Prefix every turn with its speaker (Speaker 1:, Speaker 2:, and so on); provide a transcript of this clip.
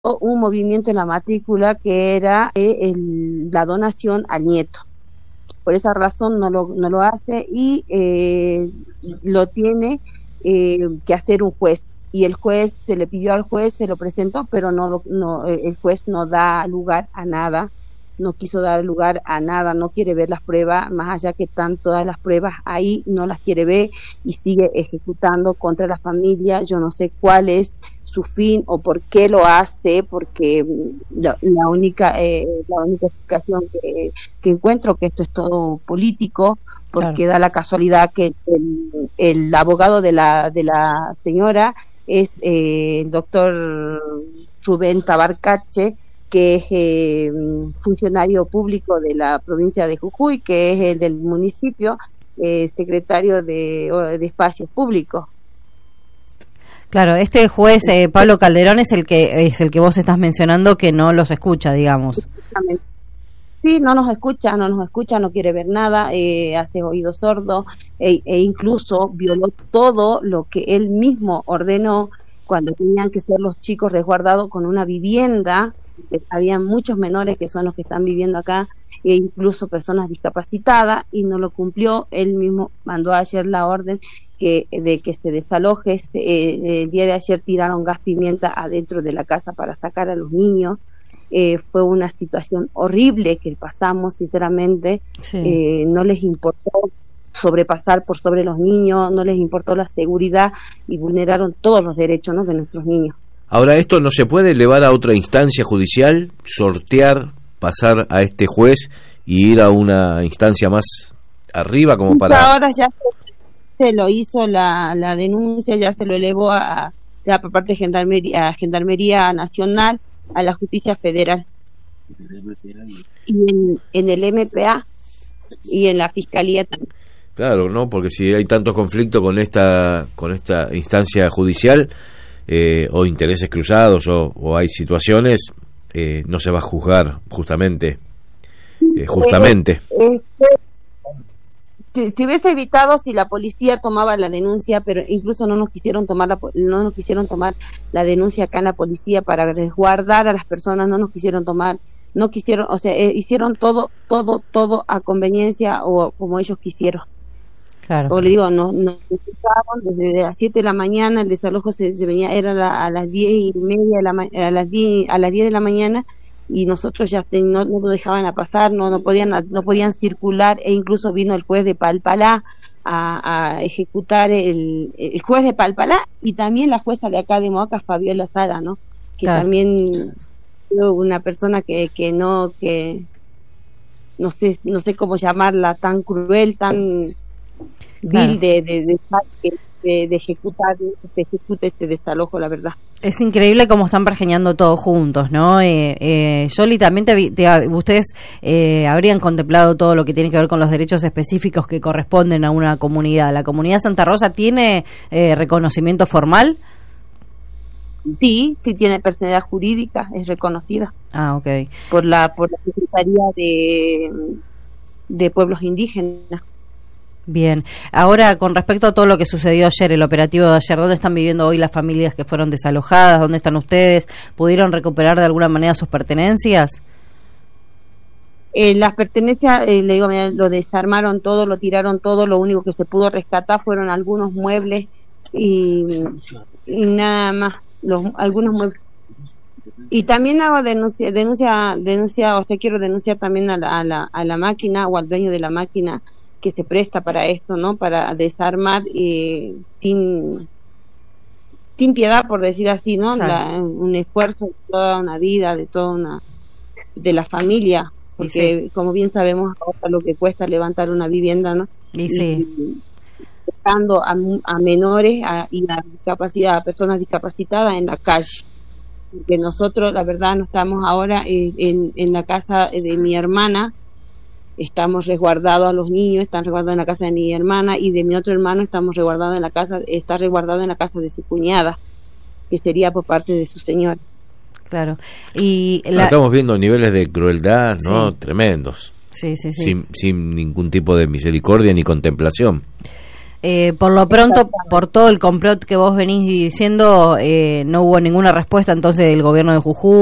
Speaker 1: un movimiento en la matrícula que era la donación al nieto. Por esa razón no lo hace y lo tiene que hacer un juez. Y el juez, se le pidió al juez, se lo presentó, pero el juez no da lugar a nada, no quiso dar lugar a nada, no quiere ver las pruebas, más allá que están todas las pruebas ahí, no las quiere ver y sigue ejecutando contra la familia. Yo no sé cuál es su fin o por qué lo hace, porque la única explicación que encuentro que esto es todo político, porque da la casualidad que el abogado de la señora es el doctor Rubén Tabarcache, que es funcionario público de la provincia de Jujuy, que es el del municipio, secretario de Espacios Públicos.
Speaker 2: Claro, este juez Pablo Calderón es el que vos estás mencionando, que no los escucha, digamos.
Speaker 1: Sí, no nos escucha, no quiere ver nada, hace oídos sordos e incluso violó todo lo que él mismo ordenó cuando tenían que ser los chicos resguardados con una vivienda. Había muchos menores que son los que están viviendo acá e incluso personas discapacitadas y no lo cumplió. Él mismo mandó ayer la orden de que se desaloje. El día de ayer tiraron gas pimienta adentro de la casa para sacar a los niños. Fue una situación horrible que pasamos, sinceramente. Sí. No les importó sobrepasar por sobre los niños, no les importó la seguridad y vulneraron todos los derechos, ¿no?, de nuestros niños.
Speaker 3: Ahora, ¿esto no se puede elevar a otra instancia judicial, sortear, pasar a este juez y ir a una instancia más arriba como para...?
Speaker 1: Ahora ya se lo hizo la denuncia, ya se lo elevó ya por parte de Gendarmería Nacional a la Justicia Federal y en el MPA y en la Fiscalía también.
Speaker 3: Claro, ¿no? Porque si hay tantos conflictos con esta instancia judicial o intereses cruzados o hay situaciones, no se va a juzgar justamente.
Speaker 1: Si hubiese evitado, si la policía tomaba la denuncia, pero incluso no nos quisieron tomar la denuncia acá en la policía para resguardar a las personas, o sea, hicieron todo a conveniencia o como ellos quisieron.
Speaker 2: Claro.
Speaker 1: Como le digo, nos escucharon desde las 7 de la mañana, el desalojo se venía, era a las 10:30 a las 10 de la mañana, y nosotros ya no lo dejaban pasar, no podían circular, e incluso vino el juez de Palpalá a ejecutar el juez de Palpalá y también la jueza de acá de Moacá, Fabiola Sala, ¿no? Que claro, también una persona que no sé cómo llamarla, tan cruel, tan vil, claro, de ejecutar, se ejecute este desalojo, la verdad.
Speaker 2: Es increíble cómo están pergeñando todos juntos, ¿no? Yoli, también ustedes habrían contemplado todo lo que tiene que ver con los derechos específicos que corresponden a una comunidad. ¿La comunidad Santa Rosa tiene reconocimiento formal?
Speaker 1: Sí tiene personalidad jurídica, es reconocida.
Speaker 2: Ah, okay.
Speaker 1: Por la Secretaría de Pueblos Indígenas.
Speaker 2: Bien, ahora con respecto a todo lo que sucedió ayer, el operativo de ayer, ¿dónde están viviendo hoy las familias que fueron desalojadas? ¿Dónde están ustedes? ¿Pudieron recuperar de alguna manera sus pertenencias?
Speaker 1: Las pertenencias, le digo, lo desarmaron todo, lo tiraron todo, lo único que se pudo rescatar fueron algunos muebles y nada más, algunos muebles. Y también hago denuncia, o sea, quiero denunciar también a la máquina o al dueño de la máquina que se presta para esto, ¿no? Para desarmar sin piedad, por decir así, ¿no? Claro. Un esfuerzo de toda una vida, de la familia, porque sí, como bien sabemos ahora lo que cuesta levantar una vivienda, ¿no?
Speaker 2: Y sí,
Speaker 1: dejando a menores y a personas discapacitadas en la calle. Que nosotros, la verdad, no estamos ahora en la casa de mi hermana. Estamos resguardados a los niños, están resguardados en la casa de mi hermana, y de mi otro hermano está resguardado en la casa de su cuñada, que sería por parte de su señora.
Speaker 2: Claro. Y
Speaker 3: estamos viendo niveles de crueldad, ¿no?
Speaker 2: Sí.
Speaker 3: Tremendos.
Speaker 2: Sí.
Speaker 3: Sin ningún tipo de misericordia ni contemplación.
Speaker 2: Por lo pronto, por todo el complot que vos venís diciendo, no hubo ninguna respuesta entonces del gobierno de Jujuy.